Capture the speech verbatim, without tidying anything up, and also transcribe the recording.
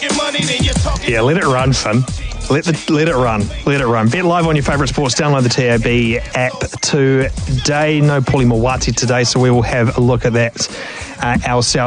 Yeah, let it run, Finn. Let the let it run. Let it run. Bet live on your favourite sports. Download the T A B app today. No Paulie Mawati today, so we will have a look at that uh, ourselves.